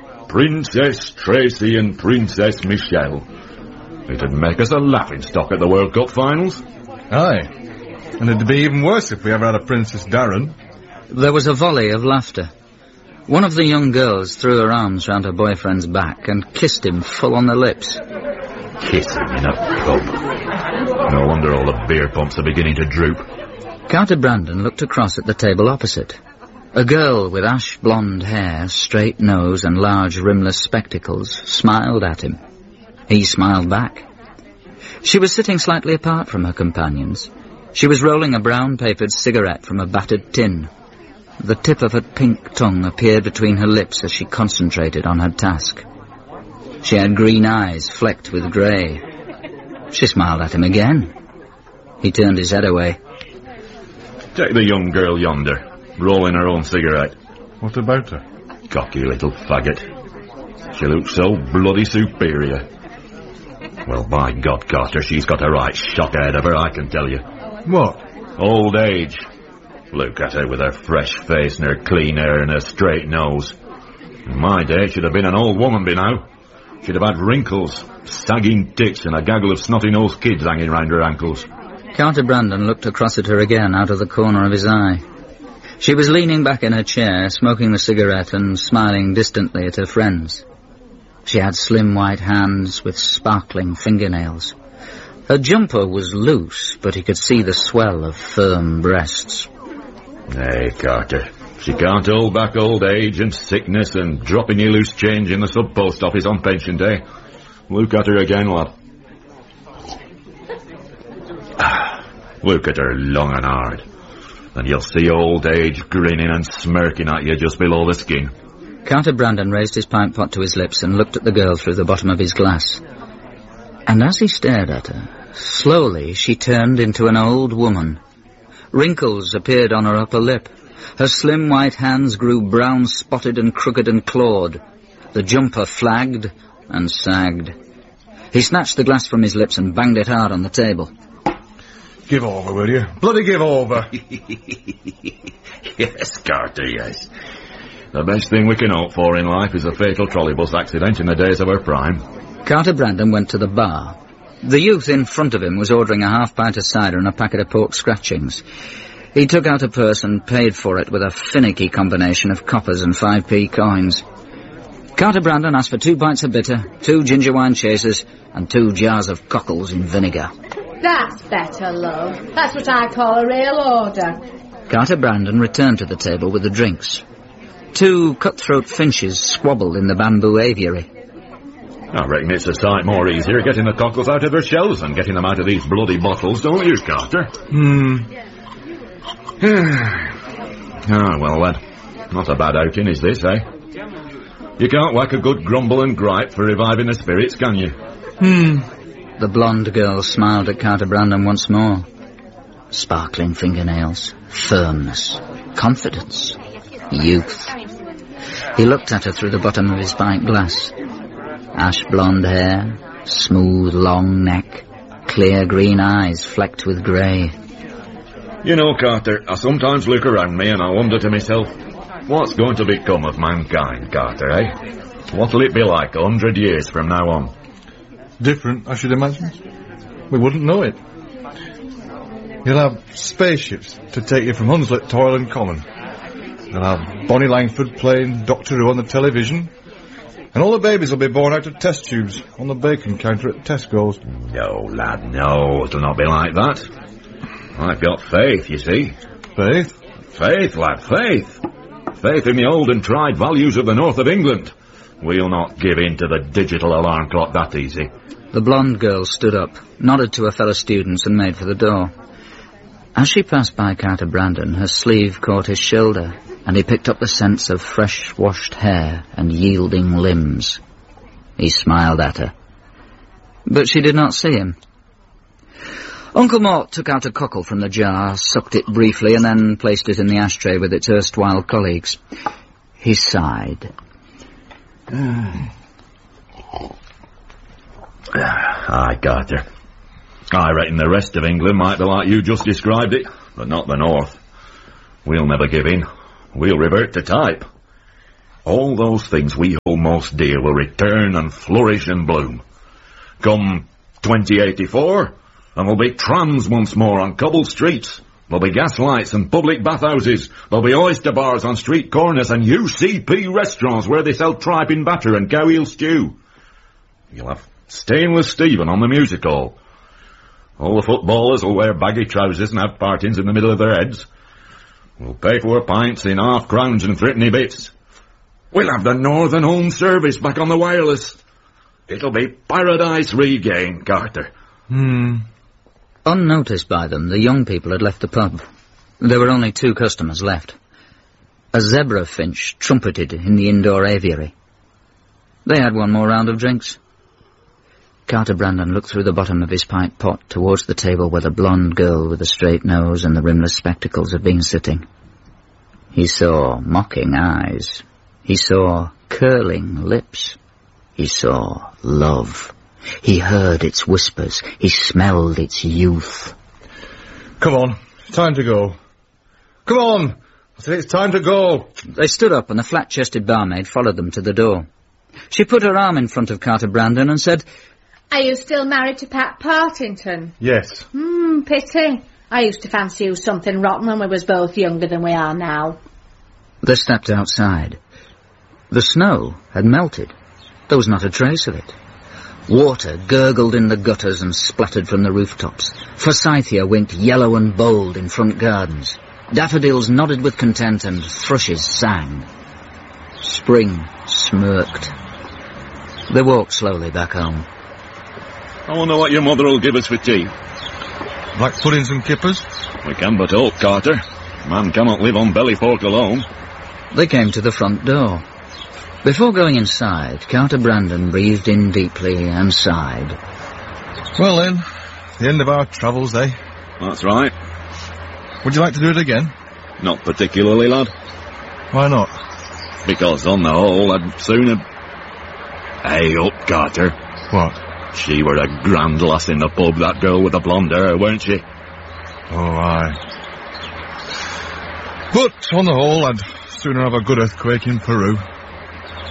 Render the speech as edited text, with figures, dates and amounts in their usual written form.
Princess Tracy and Princess Michelle. It'd make us a laughing-stock at the World Cup finals. Aye. And it'd be even worse if we ever had a Princess Darren. There was a volley of laughter. One of the young girls threw her arms round her boyfriend's back and kissed him full on the lips. Kissing in a pub. No wonder all the beer pumps are beginning to droop. Carter Brandon looked across at the table opposite. A girl with ash blonde hair, straight nose and large rimless spectacles smiled at him. He smiled back. She was sitting slightly apart from her companions. She was rolling a brown-papered cigarette from a battered tin. The tip of her pink tongue appeared between her lips as she concentrated on her task. She had green eyes flecked with grey. She smiled at him again. He turned his head away. Take the young girl yonder, rolling her own cigarette. What about her? Cocky little faggot. She looks so bloody superior. Well, by God, Carter, she's got a right shock ahead of her, I can tell you. What? Old age. Look at her with her fresh face and her clean hair and her straight nose. In my day, she'd have been an old woman by now. She'd have had wrinkles, sagging tits and a gaggle of snotty-nosed kids hanging round her ankles. Carter Brandon looked across at her again out of the corner of his eye. She was leaning back in her chair, smoking the cigarette and smiling distantly at her friends. She had slim white hands with sparkling fingernails. Her jumper was loose, but he could see the swell of firm breasts. Hey, Carter, she can't hold back old age and sickness and dropping you loose change in the sub-post office on pension day. Look at her again, lad. Look at her long and hard, and you'll see old age grinning and smirking at you just below the skin. Carter Brandon raised his pint pot to his lips and looked at the girl through the bottom of his glass. And as he stared at her, slowly she turned into an old woman. Wrinkles appeared on her upper lip. Her slim white hands grew brown, spotted and crooked and clawed. The jumper flagged and sagged. He snatched the glass from his lips and banged it hard on the table. Give over, will you? Bloody give over. Yes, Carter, yes. The best thing we can hope for in life is a fatal trolleybus accident in the days of her prime. Carter Brandon went to the bar. The youth in front of him was ordering a half-pint of cider and a packet of pork scratchings. He took out a purse and paid for it with a finicky combination of coppers and 5p coins. Carter Brandon asked for 2 pints of bitter, 2 ginger wine chasers, and 2 jars of cockles in vinegar. That's better, love. That's what I call a real order. Carter Brandon returned to the table with the drinks. 2 cutthroat finches squabbled in the bamboo aviary. I reckon it's a sight more easier getting the cockles out of their shells than getting them out of these bloody bottles, don't you, Carter? Well, lad, not a bad outing is this, eh? You can't whack a good grumble and gripe for reviving the spirits, can you? The blonde girl smiled at Carter Brandon once more. Sparkling fingernails, firmness, confidence, youth. He looked at her through the bottom of his pint glass. Ash blonde hair, smooth long neck, clear green eyes flecked with grey. You know, Carter, I sometimes look around me and I wonder to myself, what's going to become of mankind, Carter, eh? What'll it be like 100 years from now on? Different, I should imagine. We wouldn't know it. You'll have spaceships to take you from Hunslet, Toil and Common. You'll have Bonnie Langford playing Doctor Who on the television. And all the babies will be born out of test tubes on the bacon counter at Tesco's. No, lad, no. It'll not be like that. I've got faith, you see. Faith? Faith, lad, faith. Faith in the old and tried values of the north of England. We'll not give in to the digital alarm clock that easy. The blonde girl stood up, nodded to her fellow students and made for the door. As she passed by Carter Brandon, her sleeve caught his shoulder, and he picked up the scents of fresh-washed hair and yielding limbs. He smiled at her. But she did not see him. Uncle Mort took out a cockle from the jar, sucked it briefly, and then placed it in the ashtray with its erstwhile colleagues. He sighed. Aye, Carter. I reckon the rest of England might be like you just described it, but not the north. We'll never give in. We'll revert to type. All those things we uppermost deal will return and flourish and bloom. Come 2084, and there'll be trams once more on cobbled streets. There'll be gas lights and public bathhouses. There'll be oyster bars on street corners and UCP restaurants where they sell tripe in batter and cow heel stew. You'll have Stainless Stephen on the music hall. All the footballers will wear baggy trousers and have partings in the middle of their heads. We'll pay for our pints in half-crowns and threepenny bits. We'll have the Northern Home Service back on the wireless. It'll be paradise regained, Carter. Unnoticed by them, the young people had left the pub. There were only 2 customers left. A zebra finch trumpeted in the indoor aviary. They had one more round of drinks. Carter Brandon looked through the bottom of his pint pot towards the table where the blonde girl with the straight nose and the rimless spectacles had been sitting. He saw mocking eyes. He saw curling lips. He saw love. He heard its whispers. He smelled its youth. Come on, it's time to go. Come on! I said it's time to go. They stood up and the flat-chested barmaid followed them to the door. She put her arm in front of Carter Brandon and said, Are you still married to Pat Partington? Yes. Pity. I used to fancy you something rotten when we was both younger than we are now. They stepped outside. The snow had melted. There was not a trace of it. Water gurgled in the gutters and splattered from the rooftops. Forsythia winked yellow and bold in front gardens. Daffodils nodded with content and thrushes sang. Spring smirked. They walked slowly back home. I wonder what your mother will give us for tea. Black puddings and kippers? We can but hope, Carter. Man cannot live on belly pork alone. They came to the front door. Before going inside, Carter Brandon breathed in deeply and sighed. Well then, the end of our travels, eh? That's right. Would you like to do it again? Not particularly, lad. Why not? Because on the whole, I'd sooner... Hey up, Carter. What? She were a grand lass in the pub, that girl with the blonde hair, weren't she? Oh, aye. But, on the whole, I'd sooner have a good earthquake in Peru.